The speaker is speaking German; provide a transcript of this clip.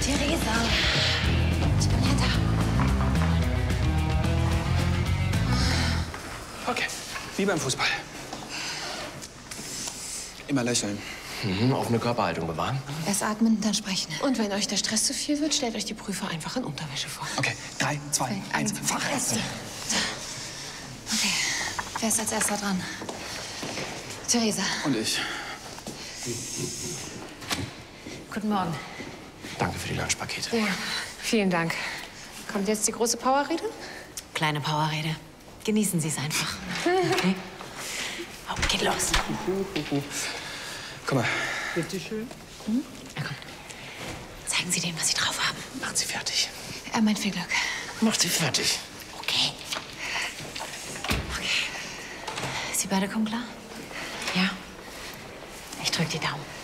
Theresa. Ich bin ja da. Okay, wie beim Fußball. Immer lächeln. Offene Körperhaltung bewahren. Erst atmen, dann sprechen. Und wenn euch der Stress zu viel wird, stellt euch die Prüfer einfach in Unterwäsche vor. Okay, 3, 2, 1, Fachärzte. Okay, wer ist als erster dran? Theresa. Und ich. Guten Morgen. Danke für die Lunchpakete. Ja, vielen Dank. Kommt jetzt die große Powerrede? Kleine Powerrede. Genießen Sie es einfach. Okay? Oh, geht los. Komm mal. Bitte schön. Na komm. Zeigen Sie dem, was Sie drauf haben. Macht sie fertig. Er meint viel Glück. Macht sie fertig. Okay. Okay. Sie beide kommen klar? Ja. Ich drück die Daumen.